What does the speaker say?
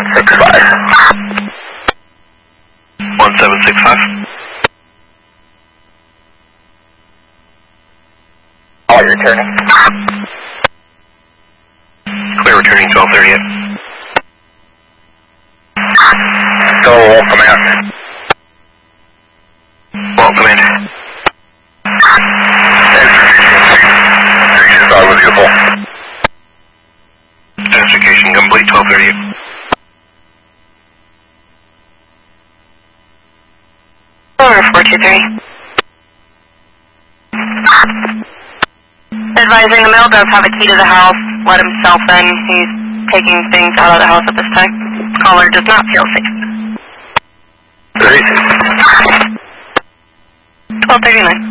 1765. All returning. Clear returning 1238. Go, Wolf, command. Well, command. Execution dog with you, full. Identification complete 1238. Over 423. Advising the male does have a key to the house. Let himself in. He's taking things out of the house at this time. Caller does not feel safe. 36. 1239.